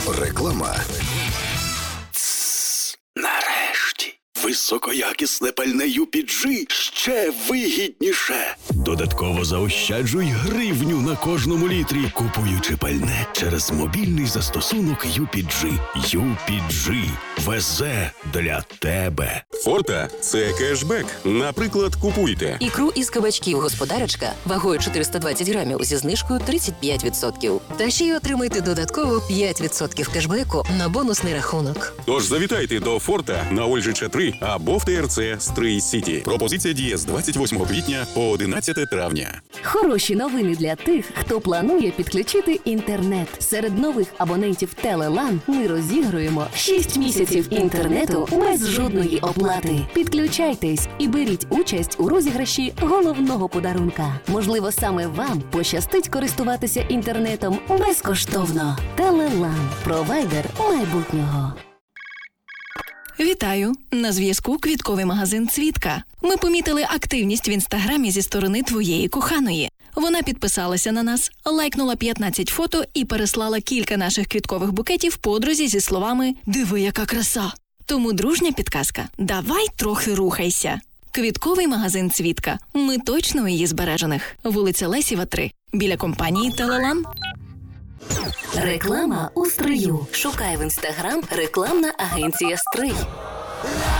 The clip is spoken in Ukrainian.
Реклама. Нарешті. Високоякісне пальне UPG ще вигідніше. Додатково заощаджуй гривню на кожному літрі, купуючи пальне через мобільний застосунок UPG. UPG везе для тебе. Форта – це кешбек. Наприклад, купуйте ікру із кабачків «Господарочка» вагою 420 грамів зі знижкою 35%. Та ще й отримайте додатково 5% кешбеку на бонусний рахунок. Тож завітайте до Форта на Ольжича 3 або в ТРЦ Стрий Сіті. Пропозиція діє з 28 квітня по 11 травня. Хороші новини для тих, хто планує підключити інтернет. Серед нових абонентів Телелан ми розігруємо 6 місяців інтернету без жодної оплати. Підключайтесь і беріть участь у розіграші головного подарунка. Можливо, саме вам пощастить користуватися інтернетом безкоштовно. Телелан – провайдер майбутнього. Вітаю! На зв'язку квітковий магазин «Цвітка». Ми помітили активність в інстаграмі зі сторони твоєї коханої. Вона підписалася на нас, лайкнула 15 фото і переслала кілька наших квіткових букетів подрузі зі словами «Диви, яка краса!». Тому дружня підказка – давай трохи рухайся. Квітковий магазин «Цвітка». Ми точно у її збережених. Вулиця Лесєва, 3. Біля компанії «Телелан». Реклама у стрию. Шукай в інстаграм рекламна агенція «Стрий».